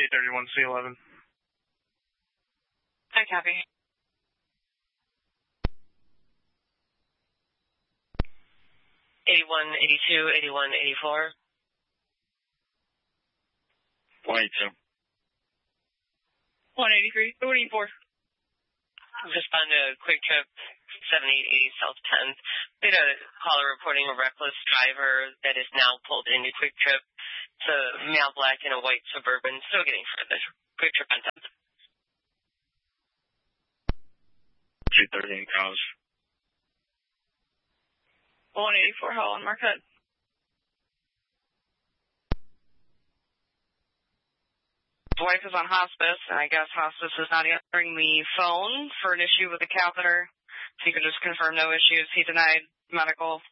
331C11. Hi, copy. 8182, 8184. 182. 183. 184. Respond to Quick Trip 7880 South 10th. We had a caller reporting a reckless driver that is now pulled into Quick Trip. It's a male black and a white Suburban. Still getting further. Quick Trip on 10th. 213 cows. 184 Holland Marquette. The wife is on hospice, and I guess hospice is not answering the phone for an issue with the catheter. So you could just confirm no issues. He denied medical.